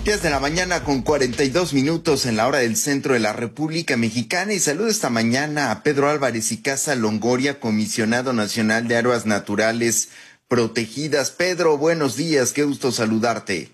10 de la mañana con 42 minutos en la hora del centro de la República Mexicana, y saludo esta mañana a Pedro Álvarez y Casa Longoria, comisionado nacional de áreas naturales protegidas. Pedro, buenos días, qué gusto saludarte.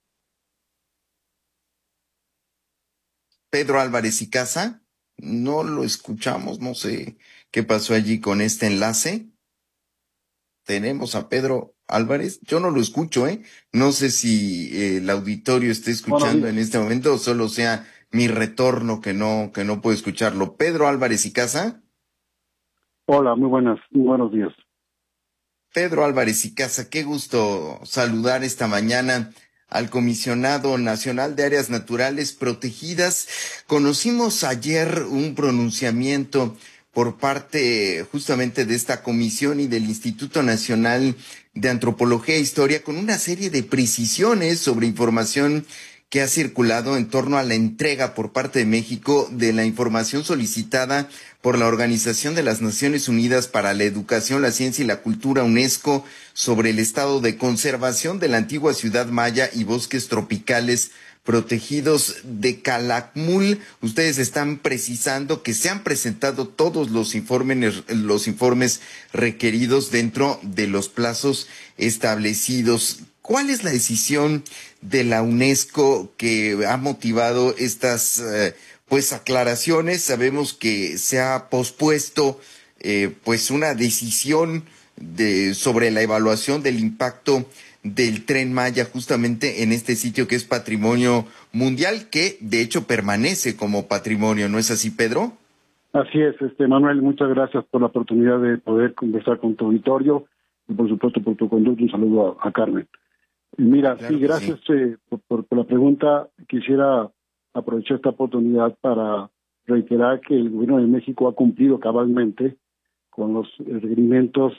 Pedro Álvarez y Casa, no lo escuchamos, no sé qué pasó allí con este enlace. Tenemos a Pedro Álvarez, yo no lo escucho, ¿eh? No sé si el auditorio esté Buenos escuchando días. en este momento o solo sea mi retorno que no puedo escucharlo. Pedro Álvarez y Casa. Hola, muy buenos días. Pedro Álvarez y Casa, qué gusto saludar esta mañana al Comisionado Nacional de Áreas Naturales Protegidas. Conocimos ayer un pronunciamiento por parte justamente de esta comisión y del Instituto Nacional de Antropología e Historia con una serie de precisiones sobre información que ha circulado en torno a la entrega por parte de México de la información solicitada por la Organización de las Naciones Unidas para la Educación, la Ciencia y la Cultura, UNESCO, sobre el estado de conservación de la antigua ciudad maya y bosques tropicales protegidos de Calakmul. Ustedes están precisando que se han presentado todos los informes requeridos dentro de los plazos establecidos. ¿Cuál es la decisión de la UNESCO que ha motivado estas aclaraciones? Sabemos que se ha pospuesto una decisión sobre la evaluación del impacto del Tren Maya justamente en este sitio que es patrimonio mundial, que de hecho permanece como patrimonio, ¿no es así, Pedro? Así es, Manuel, muchas gracias por la oportunidad de poder conversar con tu auditorio y por supuesto por tu conducto. Un saludo a Carmen. Y mira, sí, Claro que sí. gracias por la pregunta. Quisiera aprovechar esta oportunidad para reiterar que el gobierno de México ha cumplido cabalmente con los requerimientos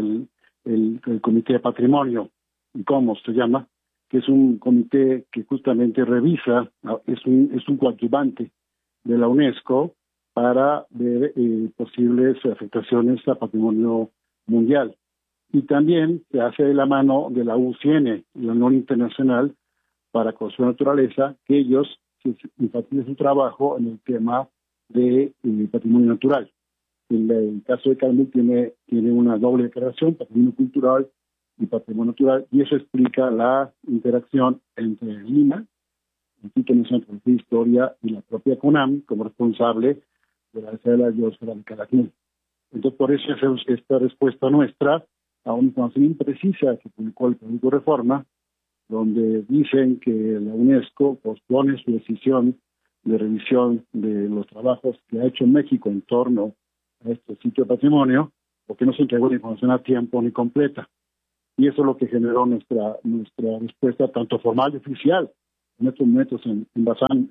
del Comité de Patrimonio, ¿cómo se llama? Que es un comité que justamente revisa, es un coadyuvante de la UNESCO para ver posibles afectaciones a patrimonio mundial. Y también se hace de la mano de la UCN, la Unión Internacional para Conservación de la Naturaleza, que ellos enfatizan su trabajo en el tema de patrimonio natural. El caso de Calakmul tiene una doble declaración, patrimonio cultural y patrimonio natural, y eso explica la interacción entre Lima, el Instituto Nacional de Historia, y la propia CONAM como responsable de la defensa de la biosfera de Calakmul. Entonces, por eso hacemos esta respuesta nuestra a una información imprecisa que publicó el periódico Reforma, donde dicen que la UNESCO pospone su decisión de revisión de los trabajos que ha hecho México en torno a este sitio de patrimonio, porque no se entregó la información a tiempo ni completa. Y eso es lo que generó nuestra respuesta, tanto formal y oficial, en estos momentos en Basan,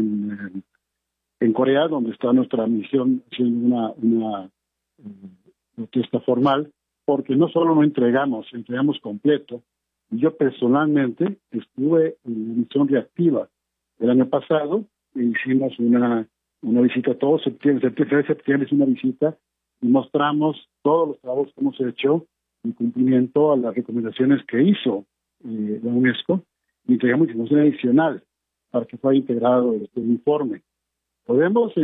en Corea, donde está nuestra misión haciendo una protesta formal, porque no solo no entregamos completo. Yo personalmente estuve en la misión reactiva el año pasado e hicimos una visita todo septiembre, es una visita, y mostramos todos los trabajos que hemos hecho en cumplimiento a las recomendaciones que hizo la UNESCO, y entregamos información adicional para que fuera integrado este informe. Podemos